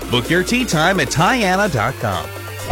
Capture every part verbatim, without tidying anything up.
Book your tee time at Tiana dot com.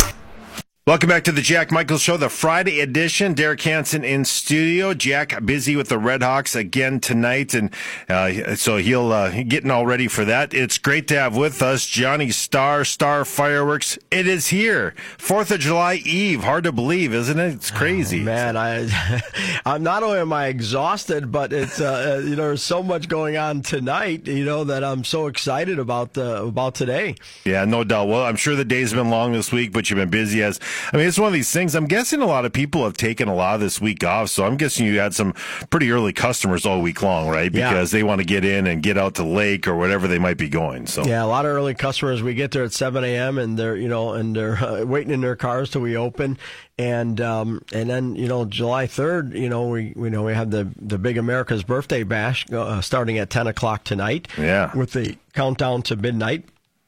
Welcome back to the Jack Michaels Show, the Friday edition. Derek Hansen in studio. Jack busy with the Redhawks again tonight, and uh, so he'll uh, getting all ready for that. It's great to have with us Johnny Star, Star Fireworks. It is here, Fourth of July Eve. Hard to believe, isn't it? It's crazy, oh, man. I, I'm not only am I exhausted, but it's uh, you know there's so much going on tonight. You know that I'm so excited about uh, about today. Yeah, no doubt. Well, I'm sure the day's been long this week, but you've been busy as. I mean, it's one of these things. I'm guessing a lot of people have taken a lot of this week off, so I'm guessing you had some pretty early customers all week long, right? Because yeah. they want to get in and get out to the lake or whatever they might be going. So yeah, a lot of early customers. We get there at seven a.m. and they're you know and they're uh, waiting in their cars till we open, and um, and then you know July third, you know we we know we have the the big America's Birthday Bash uh, starting at ten o'clock tonight. Yeah, with the countdown to midnight.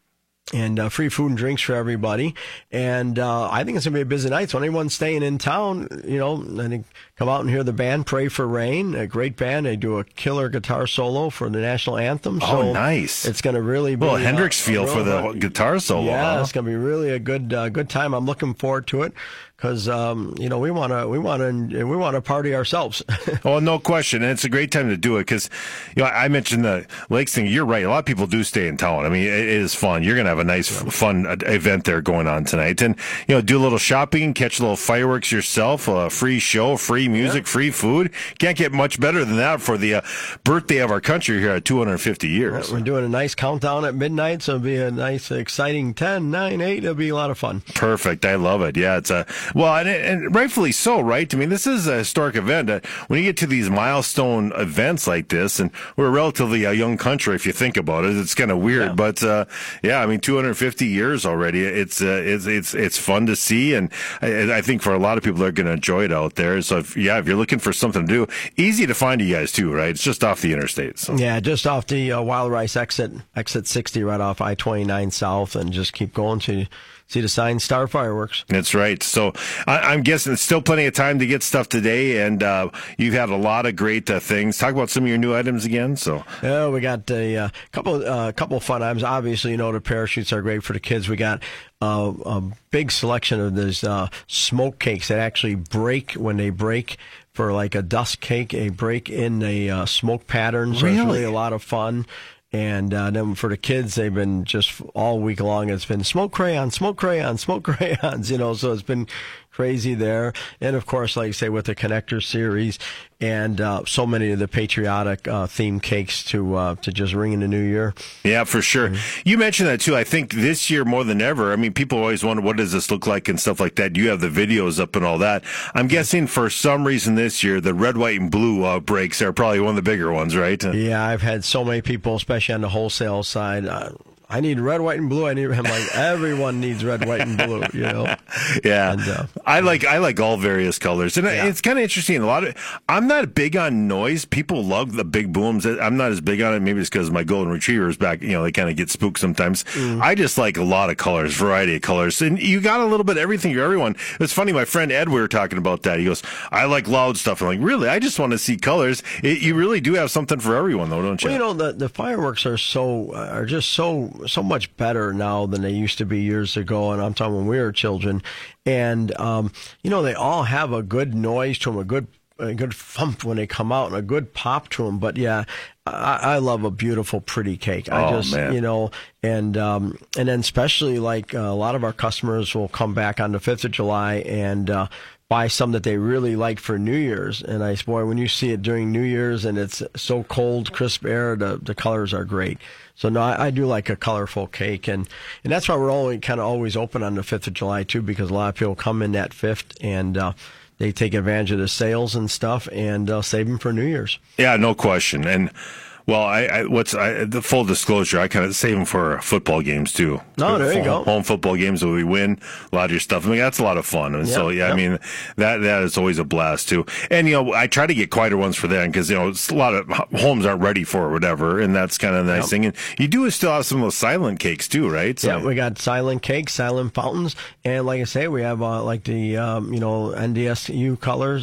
And uh, free food and drinks for everybody. And uh, I think it's going to be a busy night. So anyone staying in town, you know, I think come out and hear the band, Pray for Rain. A great band. They do a killer guitar solo for the national anthem. So oh, nice. It's going to really be... Well, Hendrix uh, feel for the guitar solo. Yeah, huh? It's going to be really a good uh, good time. I'm looking forward to it. Because um, you know we want to we want to we want to party ourselves. Oh, no question, and it's a great time to do it because you know I mentioned the lakes thing. You're right. A lot of people do stay in town. I mean, it is fun. You're gonna have a nice, yeah. fun event there going on tonight, and you know do a little shopping, catch a little fireworks yourself, a free show, free music, yeah. free food. Can't get much better than that for the uh, birthday of our country here at two hundred fifty years. Yeah, we're doing a nice countdown at midnight, so it'll be a nice, exciting ten, nine, eight. It'll be a lot of fun. Perfect. I love it. Yeah, it's a well, and, and rightfully so, right? I mean, this is a historic event. Uh, when you get to these milestone events like this, and we're a relatively uh, young country, if you think about it, it's kind of weird. Yeah. But uh, yeah, I mean, two hundred fifty years already. It's uh, it's it's it's fun to see, and I, I think for a lot of people, they're going to enjoy it out there. So if, yeah, if you're looking for something to do, easy to find you guys too, right? It's just off the interstate. So. Yeah, just off the uh, Wild Rice exit, exit sixty, right off I twenty-nine south, and just keep going to. See the sign, Star Fireworks. That's right. So I, I'm guessing it's still plenty of time to get stuff today, and uh, you've had a lot of great uh, things. Talk about some of your new items again. So yeah, we got a uh, couple, uh, couple of fun items. Obviously, you know the parachutes are great for the kids. We got uh, a big selection of these uh, smoke cakes that actually break when they break. For like a dust cake, a break in a uh, smoke pattern. So really? It's really a lot of fun. And uh, then for the kids, they've been just all week long, it's been smoke crayons, smoke crayons, smoke crayons, you know, so it's been crazy there. And, of course, like I say, with the Connector series and uh, so many of the patriotic uh, theme cakes to uh, to just ring in the new year. Yeah, for sure. Mm-hmm. You mentioned that, too. I think this year more than ever, I mean, people always wonder, what does this look like and stuff like that. You have the videos up and all that. I'm guessing for some reason this year, the red, white, and blue uh, breaks are probably one of the bigger ones, right? Yeah, I've had so many people, especially on the wholesale side, uh, I need red, white, and blue. I need. I'm like everyone needs red, white, and blue. You know. Yeah, and, uh, I like I like all various colors, and yeah. it's kind of interesting. A lot of I'm not big on noise. People love the big booms. I'm not as big on it. Maybe it's because my golden retrievers back. You know, they kind of get spooked sometimes. Mm. I just like a lot of colors, variety of colors, and you got a little bit of everything for everyone. It's funny. My friend Ed, we were talking about that. He goes, "I like loud stuff." I'm like, "Really? I just want to see colors." It, you really do have something for everyone, though, don't you? Well, you know, the the fireworks are so uh, are just so. so much better now than they used to be years ago, and I'm talking when we were children. And um, you know, they all have a good noise to them, a good a good thump when they come out, and a good pop to them. But yeah, I, I love a beautiful, pretty cake. I oh, just, man. you know, and um, and then especially like uh, a lot of our customers will come back on the fifth of July and. Uh, buy some that they really like for New Year's. And I boy, when you see it during New Year's and it's so cold, crisp air, the, the colors are great. So no, I, I do like a colorful cake. And, and that's why we're only kind of always open on the fifth of July too, because a lot of people come in that fifth and, uh, they take advantage of the sales and stuff and, uh, save them for New Year's. Yeah, no question. And, Well, I, I what's I, the full disclosure? I kind of save them for football games too. Oh, there you go. Home football games where we win a lot of your stuff. I mean, that's a lot of fun. And yep, so, yeah, yep. I mean, that that is always a blast too. And you know, I try to get quieter ones for them because you know it's a lot of homes aren't ready for it or whatever, and that's kind of the nice yep. thing. And you do still have some of those silent cakes too, right? So, yeah, we got silent cakes, silent fountains, and like I say, we have uh, like the um, you know N D S U colors.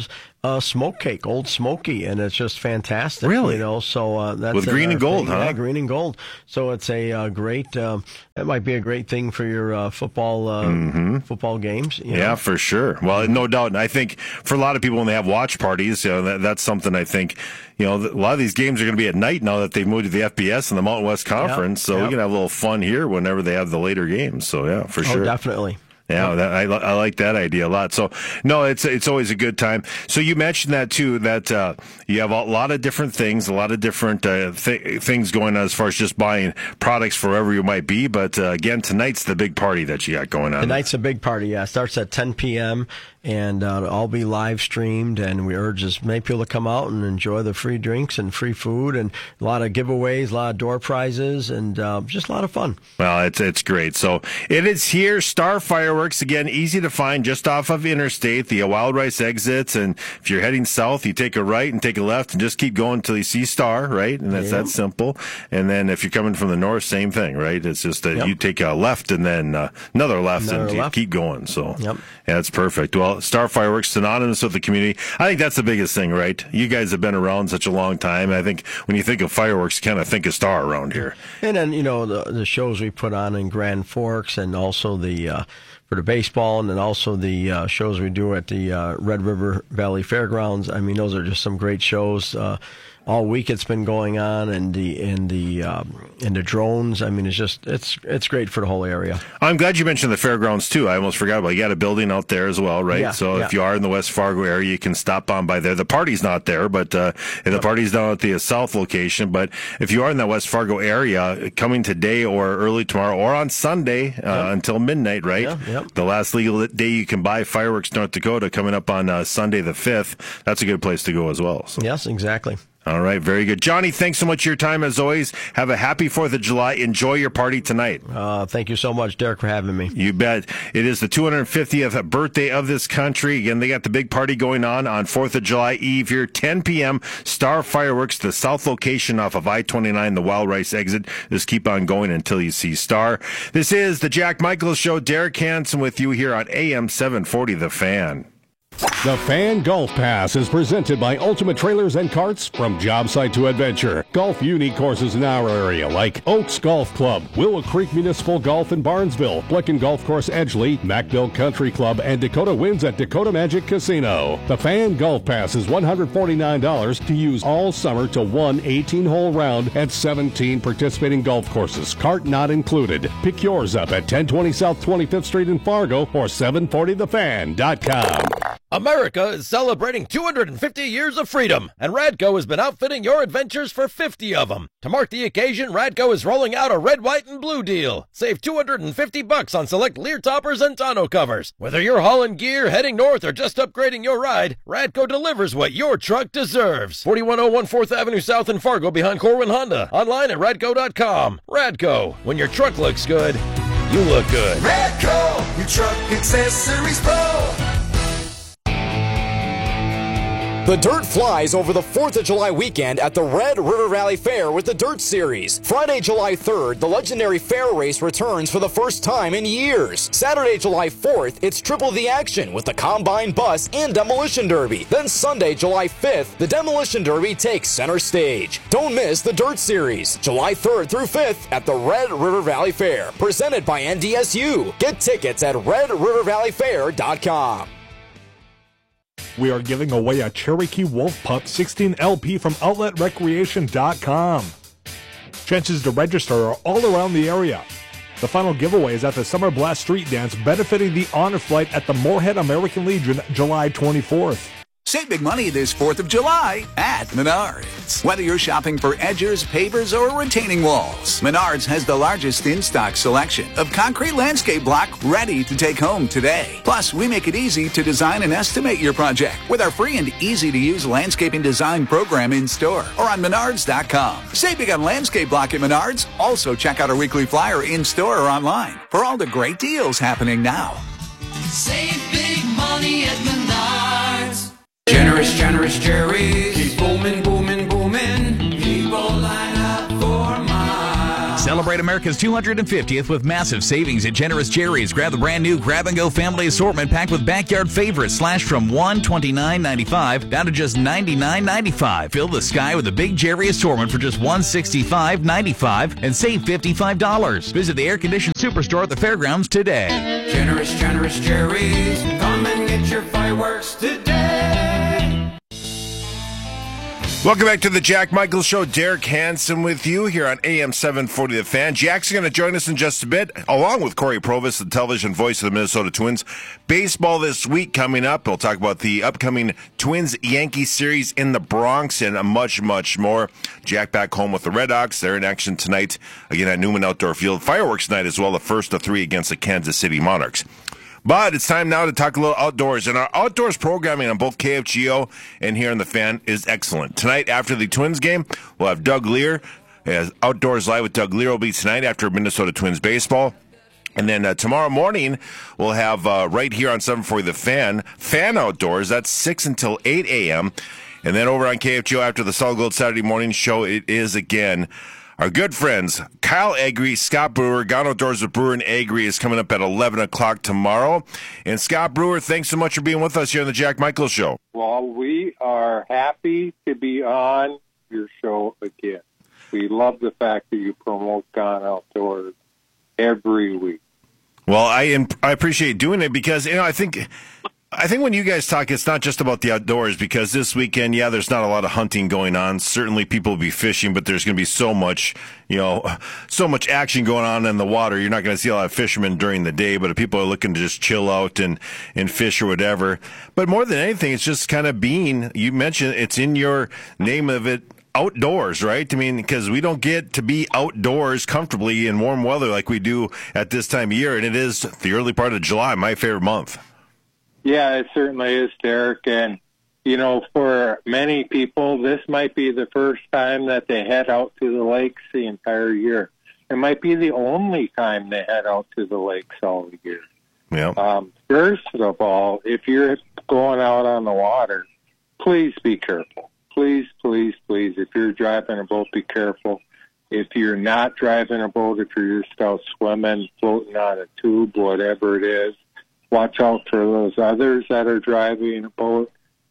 uh, smoke cake, Old Smoky, and it's just fantastic. Really? You know, so uh, that's with green and gold, thing. huh? Yeah, green and gold. So it's a uh, great. Um, it might be a great thing for your uh, football uh, mm-hmm. football games. You yeah, know? for sure. Well, no doubt. And I think for a lot of people when they have watch parties, you know, that, that's something I think. You know, a lot of these games are going to be at night now that they've moved to the F B S and the Mountain West Conference. Yep, so yep. we can have a little fun here whenever they have the later games. So yeah, for sure. Oh, definitely. Yeah, that, I, I like that idea a lot. So, no, it's it's always a good time. So you mentioned that, too, that uh, you have a lot of different things, a lot of different uh, th- things going on as far as just buying products for wherever you might be. But, uh, again, tonight's the big party that you got going on. Tonight's a big party, yeah. It starts at ten p.m., and uh, it'll all be live streamed, and we urge as many people to come out and enjoy the free drinks and free food, and a lot of giveaways, a lot of door prizes, and uh, just a lot of fun. Well, it's it's great. So it is here, Star Fireworks, again, easy to find just off of Interstate, the Wild Rice exits, and if you're heading south, you take a right and take a left and just keep going until you see Star, right? And that's yeah. that simple. And then if you're coming from the north, same thing, right? It's just that yep. you take a left and then uh, another left another and left. You keep going. So yep. yeah, that's perfect. Well, Star Fireworks, synonymous with the community. I think that's the biggest thing, right? You guys have been around such a long time. I think when you think of fireworks, you kind of think of Star around here. And then, you know, the, the shows we put on in Grand Forks, and also the uh, for the baseball, and then also the uh, shows we do at the uh, Red River Valley Fairgrounds. I mean, those are just some great shows. Uh, all week it's been going on, and the and the um, and the drones. I mean, it's just it's it's great for the whole area. I'm glad you mentioned the fairgrounds too. I almost forgot about it. You got a building out there as well, right? Yeah, so yeah. if you are in the West Fargo area, you can stop on by there. The party's not there, but uh, the party's down at the south location. But if you are in the West Fargo area, coming today or early tomorrow or on Sunday uh, yep. until midnight, right? Yeah, yep. The last legal day you can buy fireworks, North Dakota, coming up on uh, Sunday the fifth. That's a good place to go as well. So. Yes, exactly. All right, very good. Johnny, thanks so much for your time as always. Have a happy fourth of July. Enjoy your party tonight. Uh, thank you so much, Derek, for having me. You bet. It is the two hundred fiftieth birthday of this country. Again, they got the big party going on on fourth of July Eve here, ten p.m. Star Fireworks, the south location off of I twenty-nine, the Wild Rice exit. Just keep on going until you see Star. This is the Jack Michaels Show. Derek Hansen with you here on A M seven forty, The Fan. The Fan Golf Pass is presented by Ultimate Trailers and Carts. From job site to adventure, golf unique courses in our area like Oaks Golf Club, Willow Creek Municipal Golf in Barnesville, Blicken Golf Course Edgeley, Macville Country Club, and Dakota Winds at Dakota Magic Casino. The Fan Golf Pass is one hundred forty-nine dollars to use all summer to one eighteen-hole round at seventeen participating golf courses, cart not included. Pick yours up at ten twenty South twenty-fifth Street in Fargo or seven forty the fan dot com. America is celebrating two hundred fifty years of freedom, and Radco has been outfitting your adventures for fifty of them. To mark the occasion, Radco is rolling out a red, white, and blue deal. Save two hundred fifty bucks on select Lear toppers and tonneau covers. Whether you're hauling gear, heading north, or just upgrading your ride, Radco delivers what your truck deserves. forty-one oh one fourth Avenue South in Fargo behind Corwin Honda. Online at radco dot com. Radco, when your truck looks good, you look good. Radco, your truck accessories pro. The dirt flies over the fourth of July weekend at the Red River Valley Fair with the Dirt Series. Friday, July third, the legendary fair race returns for the first time in years. Saturday, July fourth, it's triple the action with the Combine Bus and Demolition Derby. Then Sunday, July fifth, the Demolition Derby takes center stage. Don't miss the Dirt Series, July third through fifth at the Red River Valley Fair, presented by N D S U. Get tickets at red river valley fair dot com. We are giving away a Cherokee Wolf Pup sixteen L P from outlet recreation dot com. Chances to register are all around the area. The final giveaway is at the Summer Blast Street Dance benefiting the Honor Flight at the Moorhead American Legion July twenty-fourth. Save big money this fourth of July at Menards. Whether you're shopping for edgers, pavers, or retaining walls, Menards has the largest in-stock selection of concrete landscape block ready to take home today. Plus, we make it easy to design and estimate your project with our free and easy-to-use landscaping design program in-store or on menards dot com. Save big on landscape block at Menards. Also, check out our weekly flyer in-store or online for all the great deals happening now. Save big money at Menards. Generous, generous cherries. Keep booming, booming, booming. People line up for mine. Celebrate Celebrate America's two hundred fiftieth with massive savings at Generous Jerry's. Grab the brand new Grab and Go family assortment packed with backyard favorites, slashed from one hundred twenty-nine ninety-five down to just ninety-nine ninety-five. Fill the sky with a big Jerry assortment for just one hundred sixty-five ninety-five and save fifty-five dollars. Visit the air-conditioned superstore at the fairgrounds today. Generous, Generous Jerry's. Come and get your fireworks today. Welcome back to the Jack Michaels Show. Derek Hansen with you here on A M seven forty The Fan. Jack's going to join us in just a bit, along with Corey Provis, the television voice of the Minnesota Twins. Baseball this week coming up. We'll talk about the upcoming Twins-Yankees series in the Bronx and much, much more. Jack back home with the Red Sox. They're in action tonight, again at Newman Outdoor Field. Fireworks night as well, the first of three against the Kansas City Monarchs. But it's time now to talk a little outdoors. And our outdoors programming on both K F G O and here on The Fan is excellent. Tonight, after the Twins game, we'll have Doug Lear. As Outdoors Live with Doug Lear will be tonight after Minnesota Twins baseball. And then uh, tomorrow morning, we'll have uh, right here on seven forty The Fan, Fan Outdoors. That's six until eight a.m. And then over on K F G O after the Solid Gold Saturday morning show, it is again our good friends, Kyle Agri, Scott Brewer. Gone Outdoors with Brewer and Agri is coming up at eleven o'clock tomorrow. And Scott Brewer, thanks so much for being with us here on the Jack Michaels Show. Well, we are happy to be on your show again. We love the fact that you promote Gone Outdoors every week. Well, I am, I appreciate doing it because, you know, I think... I think when you guys talk, it's not just about the outdoors, because this weekend, yeah, there's not a lot of hunting going on. Certainly people will be fishing, but there's going to be so much, you know, so much action going on in the water. You're not going to see a lot of fishermen during the day, but if people are looking to just chill out and, and fish or whatever. But more than anything, it's just kind of being, you mentioned it's in your name of it, outdoors, right? I mean, because we don't get to be outdoors comfortably in warm weather like we do at this time of year, and it is the early part of July, my favorite month. Yeah, it certainly is, Derek. And, you know, for many people, this might be the first time that they head out to the lakes the entire year. It might be the only time they head out to the lakes all year. Yeah. Um, first of all, if you're going out on the water, please be careful. Please, please, please. If you're driving a boat, be careful. If you're not driving a boat, if you're just out swimming, floating on a tube, whatever it is, watch out for those others that are driving a boat.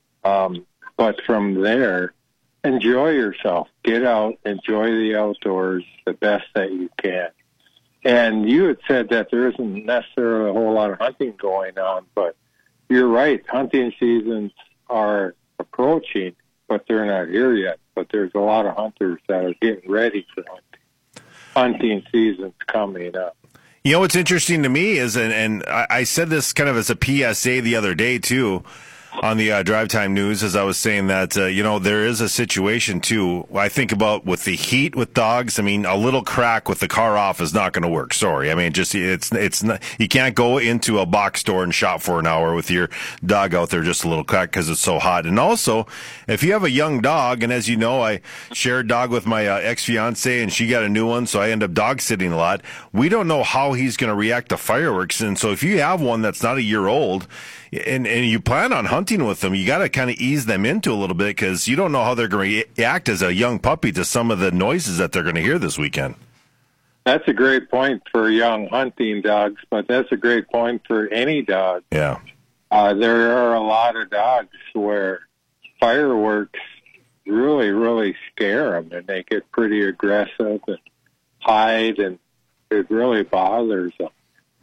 Um, but from there, enjoy yourself. Get out, enjoy the outdoors the best that you can. And you had said that there isn't necessarily a whole lot of hunting going on, but you're right. Hunting seasons are approaching, but they're not here yet. But there's a lot of hunters that are getting ready for hunting. Hunting season's coming up. You know what's interesting to me is, and, and I, I said this kind of as a P S A the other day too, on the uh, Drive Time News, as I was saying that, uh, you know, there is a situation too. I think about with the heat with dogs. I mean, a little crack with the car off is not going to work. Sorry. I mean, just, it's, it's not, you can't go into a box store and shop for an hour with your dog out there just a little crack because it's so hot. And also, if you have a young dog, and as you know, I share a dog with my uh, ex-fiance and she got a new one, so I end up dog sitting a lot. We don't know how he's going to react to fireworks. And so if you have one that's not a year old, And and you plan on hunting with them, you got to kind of ease them into a little bit because you don't know how they're going to react as a young puppy to some of the noises that they're going to hear this weekend. That's a great point for young hunting dogs, but that's a great point for any dog. Yeah. Uh, there are a lot of dogs where fireworks really, really scare them, and they get pretty aggressive and hide, and it really bothers them.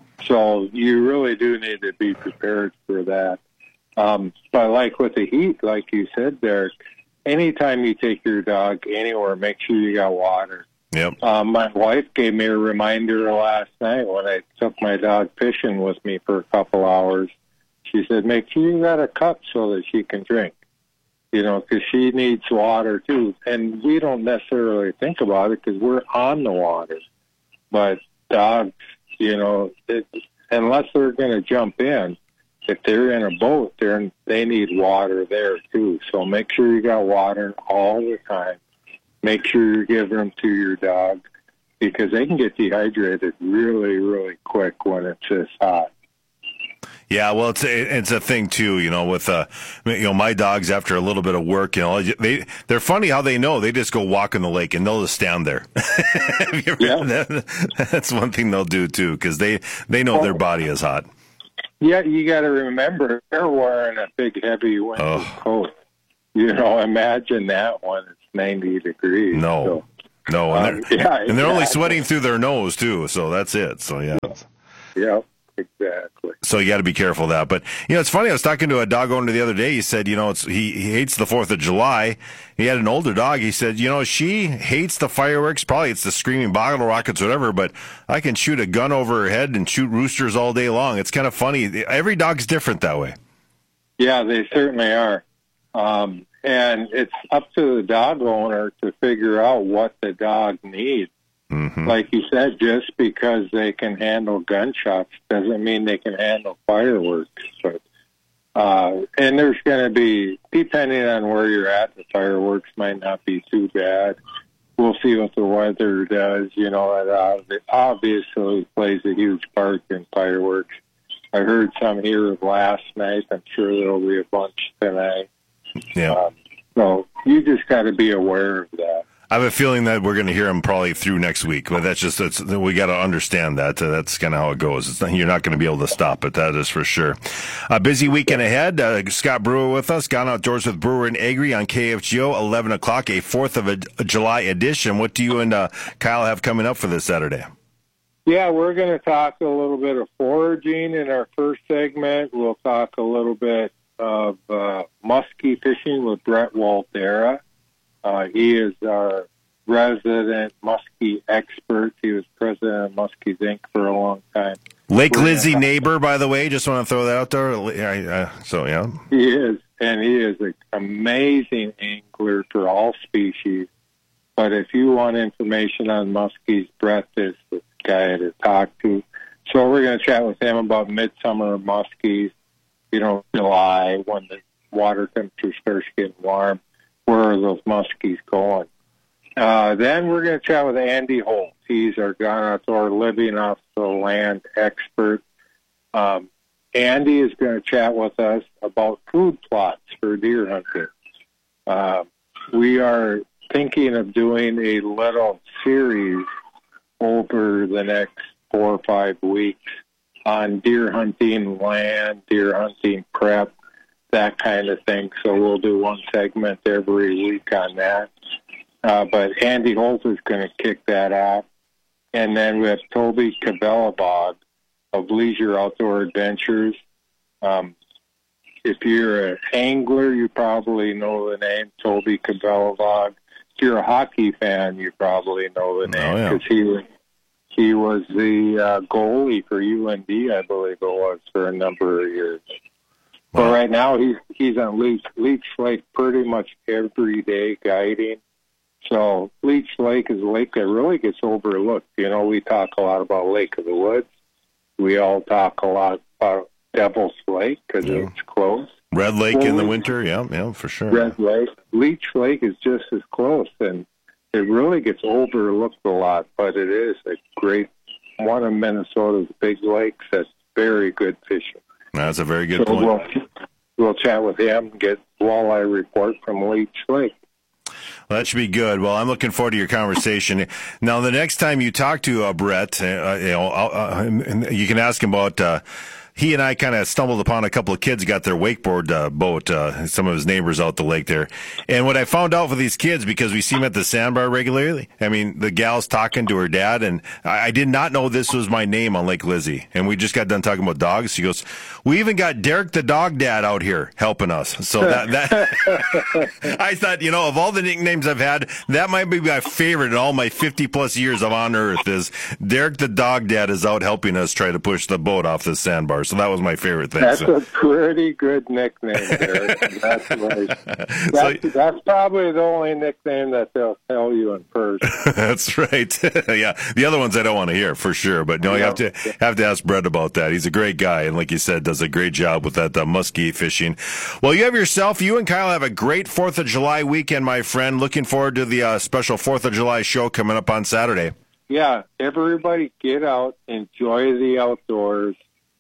So you really do need to be prepared for that. Um, but like with the heat, like you said, Derek, anytime you take your dog anywhere, make sure you got water. Yep. Um, my wife gave me a reminder last night when I took my dog fishing with me for a couple hours. She said, make sure you got a cup so that she can drink, you know, because she needs water too. And we don't necessarily think about it because we're on the water. But dogs, you know, it, unless they're going to jump in, if they're in a boat, they're, they need water there too. So make sure you got water all the time. Make sure you give them to your dog because they can get dehydrated really, really quick when it's this hot. Yeah, well, it's a, it's a thing too, you know. With uh, you know, my dogs after a little bit of work, you know, they they're funny how they know. They just go walk in the lake and they'll just stand there. Have you ever Yeah. that? That's one thing they'll do too, because they they know their body is hot. Yeah, you got to remember they're wearing a big, heavy winter Oh. coat. You know, imagine that when it's ninety degrees. No, So, no, and um, they're, yeah, and they're only exactly. sweating through their nose too. So that's it. So yeah. Yeah, exactly. So you got to be careful of that. But, you know, it's funny. I was talking to a dog owner the other day. He said, you know, it's he, he hates the fourth of July. He had an older dog. He said, you know, she hates the fireworks. Probably it's the screaming bottle rockets, whatever. But I can shoot a gun over her head and shoot roosters all day long. It's kind of funny. Every dog's different that way. Yeah, they certainly are. Um, and it's up to the dog owner to figure out what the dog needs. Mm-hmm. Like you said, just because they can handle gunshots doesn't mean they can handle fireworks. But uh, and there's going to be, depending on where you're at, the fireworks might not be too bad. We'll see what the weather does. You know, it obviously plays a huge part in fireworks. I heard some here last night. I'm sure there'll be a bunch tonight. Yeah. Um, so you just got to be aware of that. I have a feeling that we're going to hear him probably through next week, but that's just that's, we got to understand that. Uh, that's kind of how it goes. It's not, you're not going to be able to stop it. That is for sure. A busy weekend ahead. Uh, Scott Brewer with us. Gone Outdoors with Brewer and Agri on K F G O, eleven o'clock, a fourth of a, a July edition. What do you and uh, Kyle have coming up for this Saturday? Yeah, we're going to talk a little bit of foraging in our first segment. We'll talk a little bit of uh, muskie fishing with Brett Waltera. Uh, he is our resident muskie expert. He was president of Muskies Incorporated for a long time. Lake We're Lizzie gonna- neighbor, by the way. Just want to throw that out there. I, I, so, yeah. He is, and he is an amazing angler for all species. But if you want information on muskies, Brett is the guy to talk to. So we're going to chat with him about midsummer muskies, you know, July, when the water temperature starts getting warm. Where are those muskies going? Uh, then we're going to chat with Andy Holt. He's our Gone Outdoor living off the land expert. Um, Andy is going to chat with us about food plots for deer hunting. Uh, we are thinking of doing a little series over the next four or five weeks on deer hunting land, deer hunting prep, that kind of thing. So we'll do one segment every week on that. Uh, but Andy Holt is going to kick that off. And then we have Toby Cabelabog of Leisure Outdoor Adventures. Um, if you're an angler, you probably know the name Toby Cabelabog. If you're a hockey fan, you probably know the name Oh, yeah. because he was he was the uh, goalie for U N D, I believe it was, for a number of years. But Wow. right now he's he's on Leech Leech Lake pretty much every day guiding. So Leech Lake is a lake that really gets overlooked. You know, we talk a lot about Lake of the Woods. We all talk a lot about Devil's Lake because Yeah. it's close. Red Lake Well, in the we- winter. Yeah, yeah, for sure. Red Lake. Leech Lake is just as close, and it really gets overlooked a lot, but it is a great, one of Minnesota's big lakes that's very good fishing. That's a very good So point. we'll, we'll chat with him, get walleye report from Leech Lake. Well, that should be good. Well, I'm looking forward to your conversation. Now, the next time you talk to uh, Brett, uh, you know, uh, uh, you can ask him about. Uh, he and I kind of stumbled upon a couple of kids got their wakeboard uh, boat. Uh, some of his neighbors out the lake there, and what I found out for these kids, because we see them at the sandbar regularly. I mean, the gal's talking to her dad, and I, I did not know this was my name on Lake Lizzie. And we just got done talking about dogs. She goes, "We even got Derek the dog dad out here helping us." So that that I thought, you know, of all the nicknames I've had, that might be my favorite in all my fifty plus years of on Earth. Is Derek the dog dad is out helping us try to push the boat off the sandbar. So that was my favorite thing. That's So- a pretty good nickname, Derek. That's nice. That's, So- that's probably the only nickname that they'll tell you in person. That's right. Yeah, the other ones I don't want to hear for sure, but no, you have to have to ask Brett about that. He's a great guy, and like you said, does a great job with that uh, muskie fishing. Well, you have yourself, you and Kyle have a great Fourth of July weekend, my friend. Looking forward to the uh, special Fourth of July show coming up on Saturday. Yeah, everybody get out, enjoy the outdoors.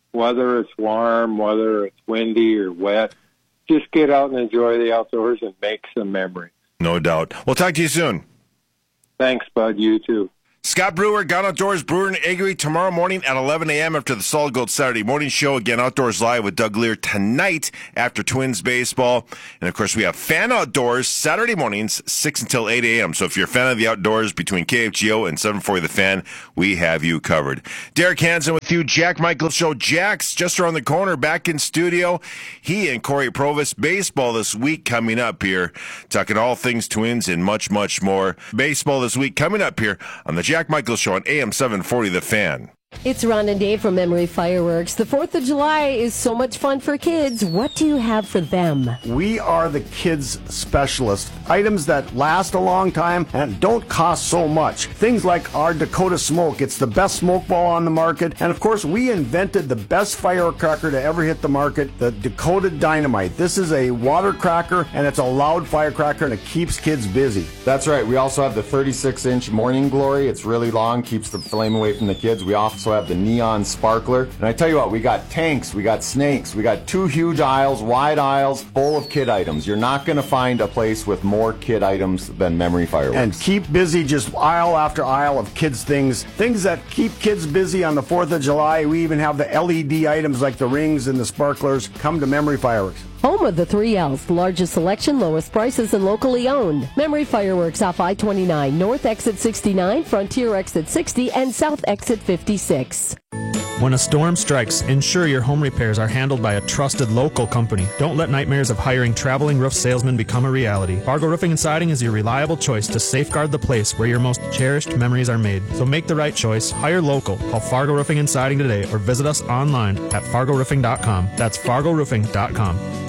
whether it's warm, whether it's windy or wet. Just get out and enjoy the outdoors and make some memories. No doubt. We'll talk to you soon. Thanks, Bud. You too. Scott Brewer, Gone Outdoors Brewer and Eggery tomorrow morning at eleven a.m. after the Solid Gold Saturday morning show. Again, Outdoors Live with Doug Lear tonight after Twins baseball. And, of course, we have Fan Outdoors Saturday mornings, six until eight a.m. So if you're a fan of the outdoors between K F G O and seven forty The Fan, we have you covered. Derek Hansen with you, Jack Michaels Show. Jack's just around the corner, back in studio. He and Corey Provis, baseball this week coming up here, talking all things Twins and much, much more. Baseball this week coming up here on the Jack Michaels Show on A M seven forty The Fan. It's Ron and Dave from Memory Fireworks. The fourth of July is so much fun for kids. What do you have for them? We are the kids specialists. Items that last a long time and don't cost so much. Things like our Dakota Smoke. It's the best smoke ball on the market. And of course, we invented the best firecracker to ever hit the market, the Dakota Dynamite. This is a water cracker and it's a loud firecracker and it keeps kids busy. That's right. We also have the thirty-six inch Morning Glory. It's really long, keeps the flame away from the kids. We also have the Neon Sparkler. And I tell you what, we got tanks, we got snakes, we got two huge aisles, wide aisles, full of kid items. You're not going to find a place with more kid items than Memory Fireworks. And keep busy, just aisle after aisle of kids' things. Things that keep kids busy on the fourth of July. We even have the L E D items like the rings and the sparklers. Come to Memory Fireworks. Home of the three L's, the largest selection, lowest prices, and locally owned. Memory Fireworks off I twenty-nine, North Exit sixty-nine, Frontier Exit sixty, and South Exit fifty-six. When a storm strikes, ensure your home repairs are handled by a trusted local company. Don't let nightmares of hiring traveling roof salesmen become a reality. Fargo Roofing and Siding is your reliable choice to safeguard the place where your most cherished memories are made. So make the right choice, hire local, call Fargo Roofing and Siding today, or visit us online at fargo roofing dot com. That's fargo roofing dot com.